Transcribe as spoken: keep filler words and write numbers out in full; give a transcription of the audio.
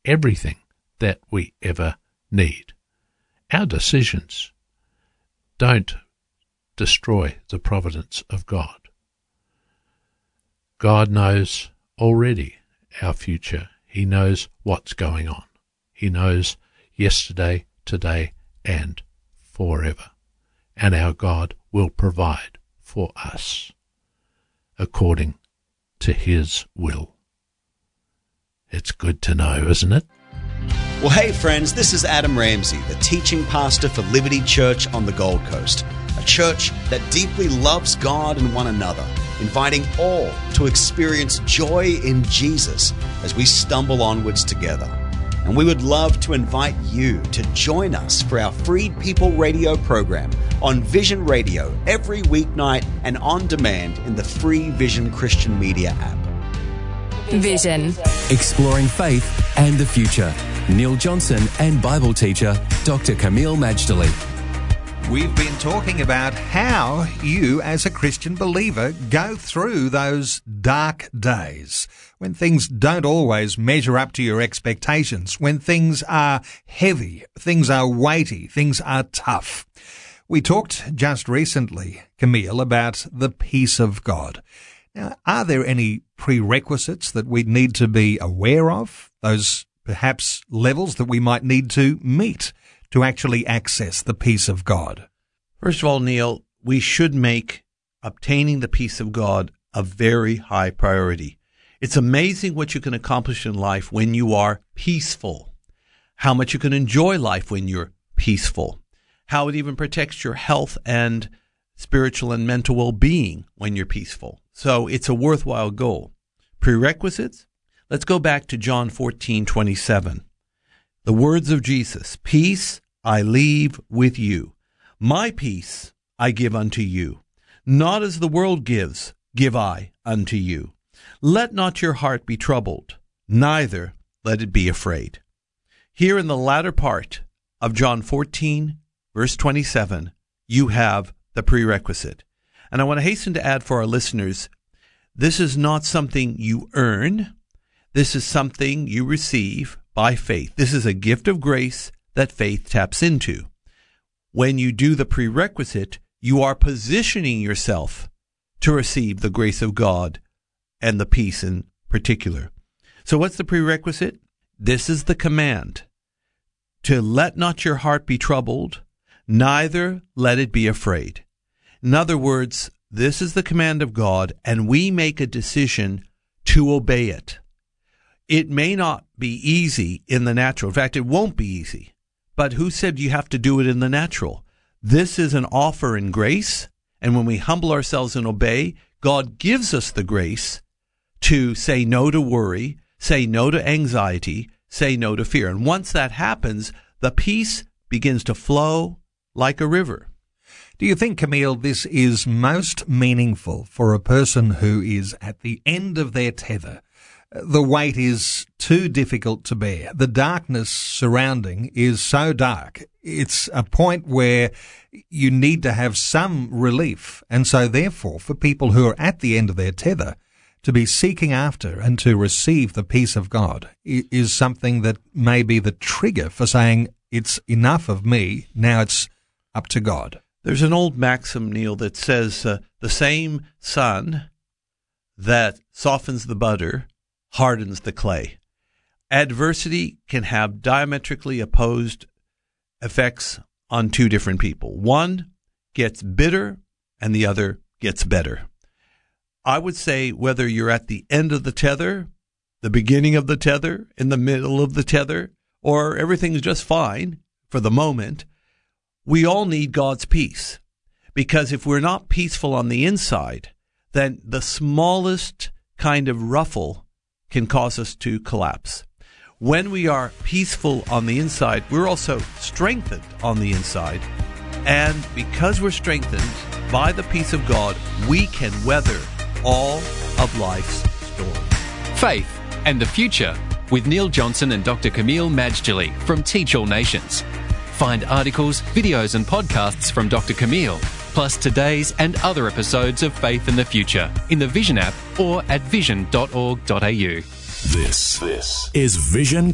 everything that we ever need. Our decisions don't destroy the providence of God. God knows already our future. He knows what's going on. He knows yesterday, today, and forever. And our God will provide for us according to his will. It's good to know, isn't it? Well, hey friends, this is Adam Ramsey, the teaching pastor for Liberty Church on the Gold Coast, a church that deeply loves God and one another, inviting all to experience joy in Jesus as we stumble onwards together. And we would love to invite you to join us for our Freed People radio program on Vision Radio every weeknight and on demand in the free Vision Christian Media app. Vision. Exploring faith and the future. Neil Johnson and Bible teacher Doctor Kameel Majdali. We've been talking about how you, as a Christian believer, go through those dark days when things don't always measure up to your expectations, when things are heavy, things are weighty, things are tough. We talked just recently, Kameel, about the peace of God. Now, are there any prerequisites that we need to be aware of, those perhaps levels that we might need to meet to actually access the peace of God? First of all, Neil, we should make obtaining the peace of God a very high priority. It's amazing what you can accomplish in life when you are peaceful, how much you can enjoy life when you're peaceful, how it even protects your health and spiritual and mental well-being when you're peaceful. So it's a worthwhile goal. Prerequisites? Let's go back to John fourteen twenty-seven. The words of Jesus, "Peace I leave with you. My peace I give unto you. Not as the world gives, give I unto you. Let not your heart be troubled, neither let it be afraid." Here in the latter part of John fourteen, verse twenty-seven, you have the prerequisite. And I want to hasten to add for our listeners, this is not something you earn. This is something you receive by faith. This is a gift of grace that faith taps into. When you do the prerequisite, you are positioning yourself to receive the grace of God and the peace in particular. So what's the prerequisite? This is the command. To let not your heart be troubled, neither let it be afraid. In other words, this is the command of God, and we make a decision to obey it. It may not be easy in the natural. In fact, it won't be easy. But who said you have to do it in the natural? This is an offer in grace, and when we humble ourselves and obey, God gives us the grace to say no to worry, say no to anxiety, say no to fear. And once that happens, the peace begins to flow like a river. Do you think, Kameel, this is most meaningful for a person who is at the end of their tether? The weight is too difficult to bear. The darkness surrounding is so dark. It's a point where you need to have some relief. And so therefore, for people who are at the end of their tether, to be seeking after and to receive the peace of God is something that may be the trigger for saying, it's enough of me, now it's up to God. There's an old maxim, Neil, that says uh, the same sun that softens the butter hardens the clay. Adversity can have diametrically opposed effects on two different people. One gets bitter and the other gets better. I would say whether you're at the end of the tether, the beginning of the tether, in the middle of the tether, or everything's just fine for the moment, we all need God's peace. Because if we're not peaceful on the inside, then the smallest kind of ruffle can cause us to collapse. When we are peaceful on the inside, we're also strengthened on the inside. And because we're strengthened by the peace of God, we can weather all of life's storms. Faith and the Future with Neil Johnson and Doctor Kameel Majdali from Teach All Nations. Find articles, videos and podcasts from Doctor Kameel, plus today's and other episodes of Faith and the Future in the Vision app or at vision dot org dot a u. This, this is Vision